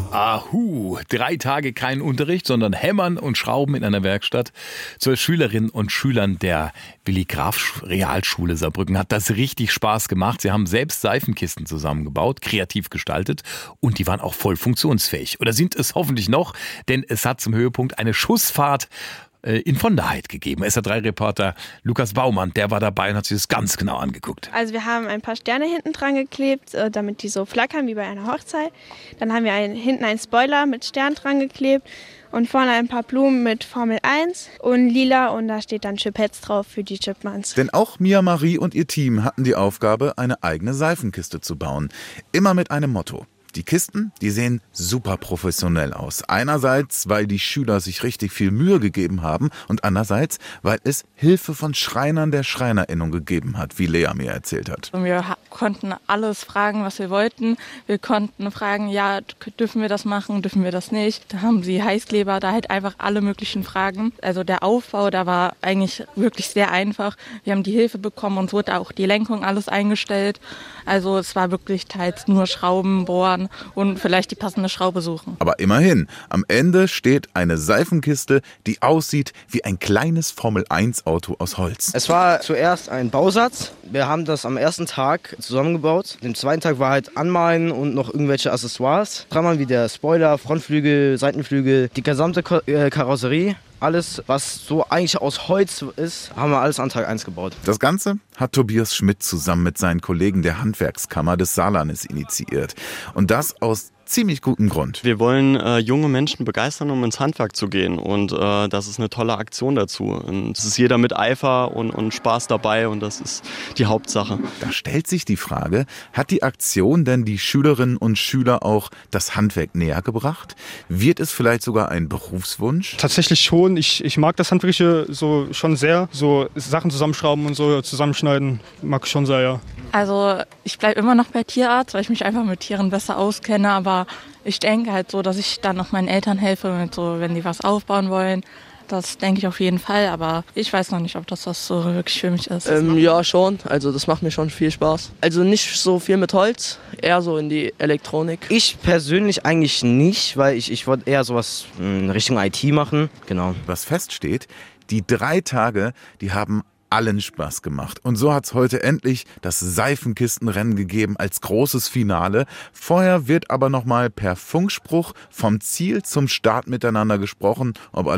Ahu, 3 Tage kein Unterricht, sondern Hämmern und Schrauben in einer Werkstatt. 12 Schülerinnen und Schülern der Willi Graf Realschule Saarbrücken hat das richtig Spaß gemacht. Sie haben selbst Seifenkisten zusammengebaut, kreativ gestaltet und die waren auch voll funktionsfähig. Oder sind es hoffentlich noch, denn es hat zum Höhepunkt eine Schussfahrt in von der Heid gegeben. SR3-Reporter Lukas Baumann, der war dabei und hat sich das ganz genau angeguckt. Also wir haben ein paar Sterne hinten dran geklebt, damit die so flackern wie bei einer Hochzeit. Dann haben wir hinten einen Spoiler mit Stern dran geklebt und vorne ein paar Blumen mit Formel 1 und lila und da steht dann Chipettes drauf für die Chipmunks. Denn auch Mia Marie und ihr Team hatten die Aufgabe, eine eigene Seifenkiste zu bauen. Immer mit einem Motto. Die Kisten, die sehen super professionell aus. Einerseits, weil die Schüler sich richtig viel Mühe gegeben haben und andererseits, weil es Hilfe von Schreinern der Schreinerinnung gegeben hat, wie Lea mir erzählt hat. Wir konnten alles fragen, was wir wollten. Wir konnten fragen, ja, dürfen wir das machen, dürfen wir das nicht. Da haben sie Heißkleber, da halt einfach alle möglichen Fragen. Also der Aufbau, da war eigentlich wirklich sehr einfach. Wir haben die Hilfe bekommen, uns wurde auch die Lenkung alles eingestellt. Also es war wirklich teils nur Schrauben, Bohren und vielleicht die passende Schraube suchen. Aber immerhin, am Ende steht eine Seifenkiste, die aussieht wie ein kleines Formel-1-Auto aus Holz. Es war zuerst ein Bausatz. Wir haben das am ersten Tag zusammengebaut. Am zweiten Tag war halt Anmalen und noch irgendwelche Accessoires. Dran wie der Spoiler, Frontflügel, Seitenflügel, die gesamte Karosserie. Alles, was so eigentlich aus Holz ist, haben wir alles an Tag 1 gebaut. Das Ganze hat Tobias Schmidt zusammen mit seinen Kollegen der Handwerkskammer des Saarlandes initiiert. Und das aus ziemlich gutem Grund. Wir wollen junge Menschen begeistern, um ins Handwerk zu gehen. Und das ist eine tolle Aktion dazu. Und es ist jeder mit Eifer und Spaß dabei und das ist die Hauptsache. Da stellt sich die Frage, hat die Aktion denn die Schülerinnen und Schüler auch das Handwerk näher gebracht? Wird es vielleicht sogar ein Berufswunsch? Tatsächlich schon. Ich mag das Handwerkliche so schon sehr. So Sachen zusammenschrauben und so zusammenschneiden mag ich schon sehr, ja. Also ich bleibe immer noch bei Tierarzt, weil ich mich einfach mit Tieren besser auskenne. Aber ich denke halt so, dass ich dann noch meinen Eltern helfe, mit so, wenn die was aufbauen wollen. Das denke ich auf jeden Fall, aber ich weiß noch nicht, ob das so wirklich für mich ist. Ja, schon. Also das macht mir schon viel Spaß. Also nicht so viel mit Holz, eher so in die Elektronik. Ich persönlich eigentlich nicht, weil ich wollte eher sowas in Richtung IT machen. Genau. Was feststeht, die 3 Tage, die haben allen Spaß gemacht. Und so hat's heute endlich das Seifenkistenrennen gegeben als großes Finale. Vorher wird aber nochmal per Funkspruch vom Ziel zum Start miteinander gesprochen, ob